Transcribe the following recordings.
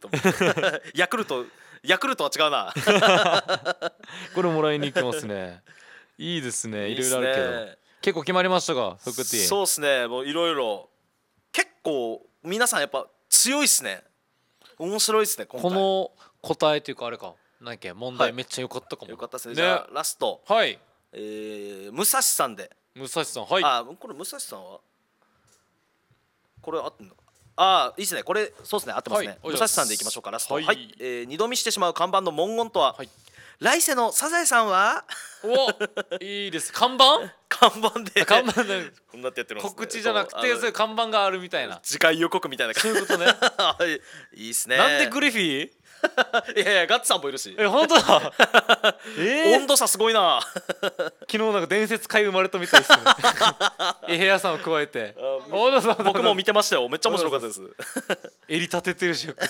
と思ってヤクルトは違うなこれもらいに行きますね。いいですね。いろいろあるけど結構決まりましたか、フクティ。 そうですね、もういろいろ結構皆さんやっぱ強いっすね。面白いっすね今回。 この答えというかあれかなんだっけ問題めっちゃ良かったかも。 よかったですね。じゃあラスト、 はい、 武蔵さんで。 武蔵さん、はい。 これ武蔵さんはこれ合ってんのか。いいですね、これそうですね、合ってますね。武蔵さんでいきましょうか、ラスト。はい、二度見してしまう看板の文言とは。来世のサザエさんはお、いいです。看板看板で看板でこんなってやってるんですね。 告知じゃなくてそういう看板があるみたいな次回予告みたいな。 そういうことねいいっすね。 なんでグリフィーいやいやガッツさんもいるし。 本当だ温度差すごいな昨日なんか伝説界生まれたみたいですね部屋さんを加えて僕も見てましたよ。めっちゃ面白かったです。 襟立ててるし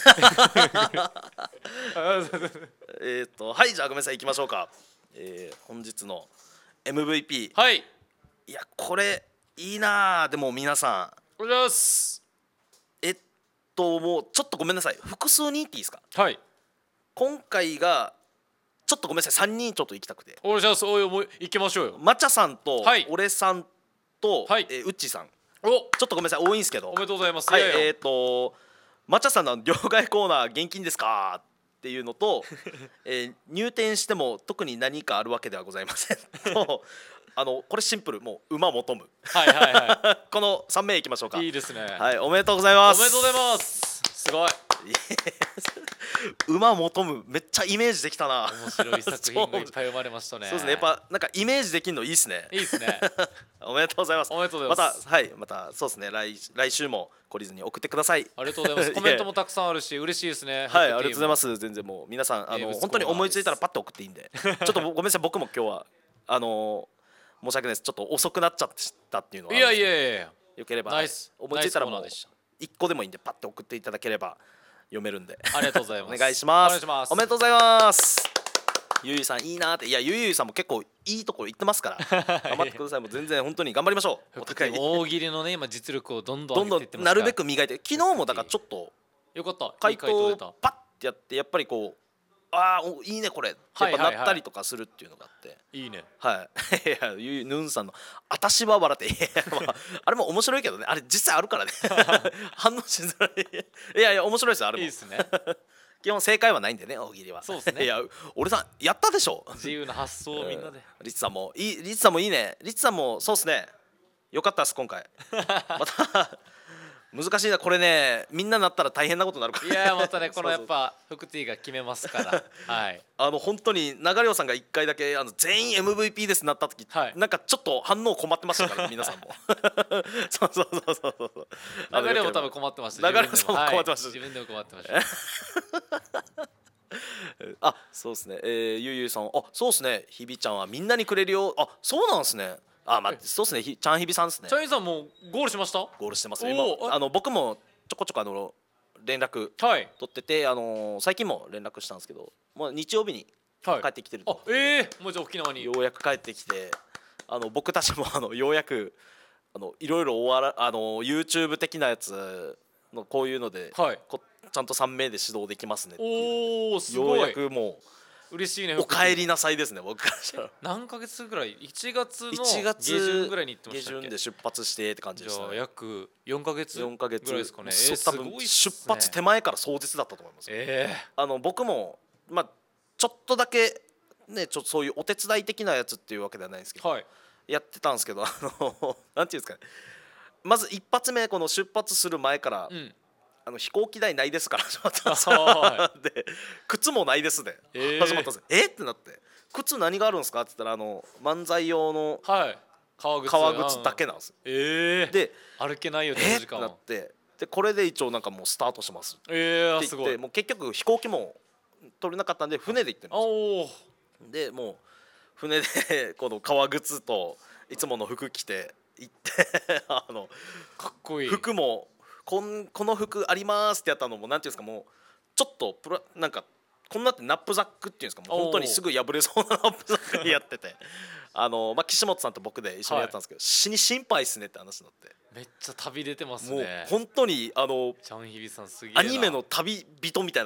はいじゃあごめんなさい行きましょうか。本日の MVP。 はい、 いやこれいいな。でも皆さおはようございます。 もうちょっとごめんなさい、複数人言っていいですか。 はい、 今回がちょっとごめんなさい、3人ちょっと行きたくて。 お願いします。おいもう行きましょうよ。 マチャさんと、 はい俺さんと、 はい、 ウッチーさん、 お、 ちょっとごめんなさい多いんですけど。 おめでとうございます。 はい、 いやいやマチャさんの両替コーナー現金ですかっていうのと、入店しても特に何かあるわけではございませんとこれシンプル、もう馬求む。 はいはいはこの3名いきましょうか。 い、いいですね。 はい、おめでとうございます。 おめでとうございます。すごい馬求む、めっちゃイメージできたな。 面白い作品がいっぱい生まれましたね。 そうですね、やっぱなんかイメージできるのいいですね。 いいですねおめでとうございます。 おめでとうございます。 またそうですね、来週も懲りずに送ってください。 ありがとうございます。コメントもたくさんあるし嬉しいですね。 はい、ありがとうございます。全然もう皆さん本当に思いついたらパッと送っていいんでちょっとごめんなさい、僕も今日は申し訳ないです、ちょっと遅くなっちゃったっていうのは。 いやいやいや、 よければナイス思いついたらもう1個でもいいんでパッと送っていただければ読めるんで。 ありがとうございますお願いします。 お願いします。 おめでとうございます。ゆいさんいいなって。いやゆいさんも結構いいところ言ってますから頑張ってください。もう全然本当に頑張りましょう。お互い大喜利のね今実力をどんどん上げていってますから、 なるべく磨いて。昨日もだからちょっとよかった、 回いい回答答出た。 パッてやってやっぱりこういいねこれってやっぱなったりとかするっていうのがあって、 いいね。 はいいやヌンさんの「あたしは笑って」あれも面白いけどね、あれ実際あるからね反応しづらい。いやいや面白いですよあれも。 いいですね基本正解はないんでね、大喜利は。 そうですね。 いや俺さんやったでしょ。 自由な発想をみんなで。 リツさんもいい、リツさんもいいね。リツさんもそうですね、よかったです今回また難しいなこれね、みんななったら大変なことになるから、 いやまたねこのやっぱフクティが決めますからはい本当に流れさんが1回だけ全員 MVP ですなった時、なんかちょっと反応困ってましたからね皆さんもそう流れも多分困ってました。 流れさんも困ってました。 自分でも困ってましたそうですね。ゆうゆうさん、そうですね、ひびちゃんはみんなにくれるよ。そうなんですね。そうですね、ちゃんひびさんですね。 チャンヒさんもうゴールしました。 ゴールしてますよ今。僕もちょこちょこ連絡取ってて、最近も連絡したんですけど、もう日曜日に帰ってきてると。 もうじゃあ沖縄にようやく帰ってきて、僕たちもようやくいろいろYouTube 的なやつのこういうので、ちゃんと3名で指導できますねっていう。 すごい。 ようやくもう嬉しいね。 お帰りなさいですね、僕からしたら。 何ヶ月ぐらい？1月の下旬ぐらいに行ってましたっけ？ 下旬で出発してって感じでしたね。 じゃあ約4ヶ月ぐらいですかね。 多分出発手前から壮絶だったと思います。僕もちょっとだけね、ちょっとそういうお手伝い的なやつっていうわけではないんですけど、やってたんですけど、なんていうんですかね、まず一発目この出発する前から飛行機代ないですから始まったんですよ。で靴もないですで始まったんですよ。ってなって、靴何があるんですかって言ったら漫才用の革靴だけなんですよ。で歩けないよねってなって、でこれで一応なんかもうスタートしますって言って、もう結局飛行機も取れなかったんで船で行ってるんですよ。でもう船でこの革靴といつもの服着て行ってかっこいい。 服もこの服ありますってやったのもなんていうんですか、もうちょっとなんかこんなってナップザックっていうんですか、もう本当にすぐ破れそうなナップザックにやってて岸本さんと僕で一緒にやったんですけど、死に心配っすねって話になって、 めっちゃ旅出てますね。 もう本当にチャンヒビさんすげえな。 アニメの旅人みたいな